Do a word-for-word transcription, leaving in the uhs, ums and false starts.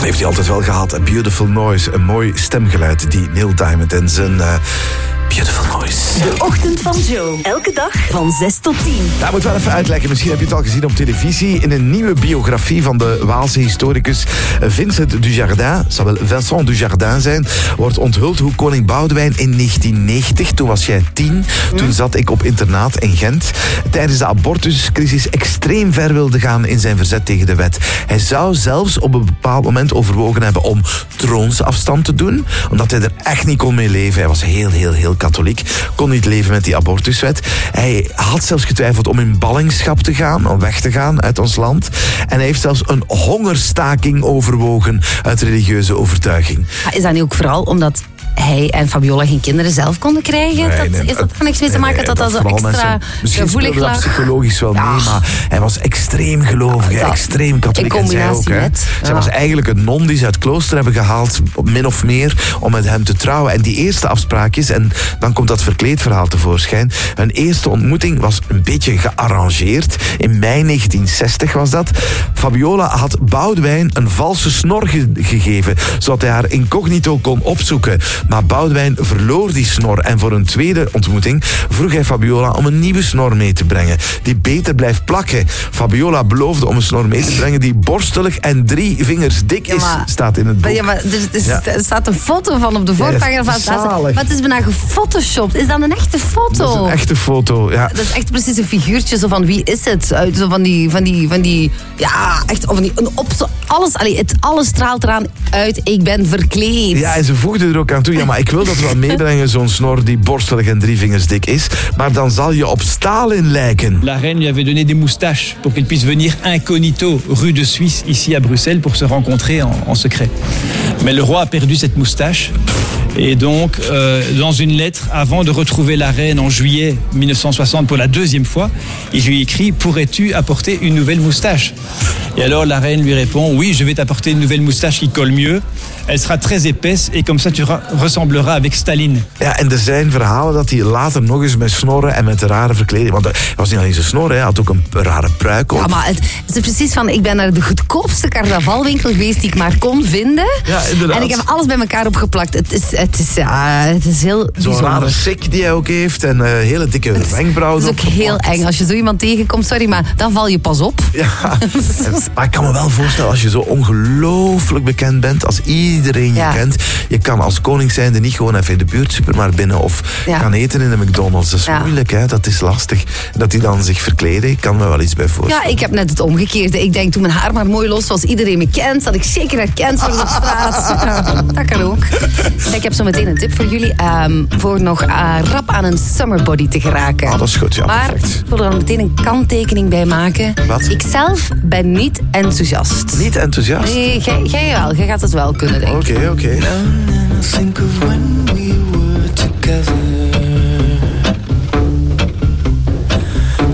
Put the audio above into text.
heeft hij altijd wel gehad. A beautiful noise, een mooi stemgeluid. Die Neil Diamond en zijn uh, beautiful noise. De ochtend van Joe. Elke dag van zes tot tien. Dat moet wel even uitleggen. Misschien heb je het al gezien op televisie. In een nieuwe biografie van de Waalse historicus Vincent Dujardin, het zal wel Vincent Dujardin zijn, wordt onthuld hoe koning Boudewijn in negentien negentig, toen was jij tien, toen zat ik op internaat in Gent, tijdens de abortuscrisis extreem ver wilde gaan in zijn verzet tegen de wet. Hij zou zelfs op een bepaald moment overwogen hebben om troonsafstand te doen, omdat hij er echt niet kon mee leven. Hij was heel, heel, heel katholiek, kon niet leven met die abortuswet. Hij had zelfs getwijfeld om in ballingschap te gaan, om weg te gaan uit ons land. En hij heeft zelfs een hongerstaking overwogen uit religieuze overtuiging. Is dat nu ook vooral omdat hij en Fabiola geen kinderen zelf konden krijgen? Nee, dat, nee, is dat er niks mee te maken nee, dat dat zo extra misschien gevoelig lag? Misschien psychologisch wel ja. mee, maar hij was extreem gelovig, Ja, extreem katholiek. in combinatie en zij ook, met. Zij Ja. was eigenlijk een non die ze uit het klooster hebben gehaald, min of meer, om met hem te trouwen. En die eerste afspraakjes, en dan komt dat verkleedverhaal tevoorschijn. Hun eerste ontmoeting was een beetje gearrangeerd. In mei negentien zestig was dat. Fabiola had Boudewijn een valse snor ge- gegeven, zodat hij haar incognito kon opzoeken. Maar Boudewijn verloor die snor en voor een tweede ontmoeting vroeg hij Fabiola om een nieuwe snor mee te brengen, die beter blijft plakken. Fabiola beloofde om een snor mee te brengen die borstelig en drie vingers dik is, Ja, maar- staat in het boek. Ja, maar er, is, Ja. er staat een foto van op de voorpagina van dat is zalig. Maar het is bijna gefotoshopt. Is dat een echte foto? Dat is een echte foto, ja. Dat is echt precies een figuurtje zo van wie is het? Uit, zo van die, van die, van die, ja, echt van die, een op, zo, alles, allee, het, alles straalt eraan uit. Ik ben verkleed. Ja, en ze voegde er ook aan toe. Ja, maar ik wil dat wel meebrengen, zo'n snor die borstelig en drie vingers dik is. Maar dan zal je op Stalin lijken. La reine lui avait donné des moustaches pour qu'il puisse venir incognito rue de Suisse ici à Bruxelles pour se rencontrer en, en secret. Mais le roi a perdu cette moustache et donc euh, dans une lettre avant de retrouver la reine en juillet mille neuf cent soixante pour la deuxième fois, il lui écrit: pourrais-tu apporter une nouvelle moustache? Et alors la reine lui répond: oui, je vais t'apporter une nouvelle moustache qui colle mieux. Elle sera très épaisse et comme ça tu ra- ressembleras avec Staline. Ja, en er zijn verhalen dat hij later nog eens met snorren en met rare verkleding... Want hij was niet alleen zijn snor, hij had ook een rare pruik op. Ja, maar het, het is precies van, ik ben naar de goedkoopste carnavalwinkel geweest die ik maar kon vinden. Ja, inderdaad. En ik heb alles bij elkaar opgeplakt. Het is, het is, ja, het is heel Zo'n rare bijzonder. sik die hij ook heeft en uh, hele dikke wenkbrauwen. Het is ook heel eng. Als je zo iemand tegenkomt, sorry, maar dan val je pas op. Ja, maar ik kan me wel voorstellen, als je zo ongelooflijk bekend bent, als iedereen je Ja. kent, je kan als koning zijnde niet gewoon even in de buurtsupermarkt binnen of Ja. gaan eten in de McDonald's. Dat is Ja. moeilijk, hè? Dat is lastig. Dat die dan zich verkleden, ik kan me wel iets bij voorstellen. Ja, ik heb net het omgekeerde. Ik denk, toen mijn haar maar mooi los was, iedereen me kent, dat ik zeker herkend word op straat. Ja, dat kan ook. Ik heb zo meteen een tip voor jullie, um, voor nog uh, rap aan een summer body te geraken. Ah, dat is goed, ja, maar perfect. ik wil er meteen een kanttekening bij maken. Wat? Ik zelf ben niet enthousiast. Niet enthousiast? Nee, jij, jij wel. Jij gaat het wel kunnen, denk ik. Oké, oké. Think of when